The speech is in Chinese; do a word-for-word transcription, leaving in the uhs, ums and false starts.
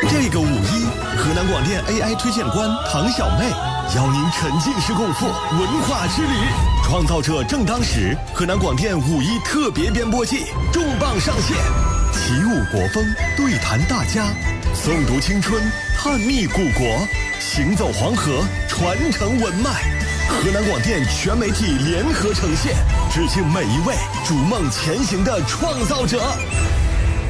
这个五一，河南广电 A I 推荐官唐小妹邀您沉浸式共赴文化之旅。创造者正当时，河南广电五一特别编播季重磅上线，起舞国风，对谈大家，诵读青春，探秘故国，行走黄河，传承文脉。河南广电全媒体联合呈现，致敬每一位逐梦前行的创造者。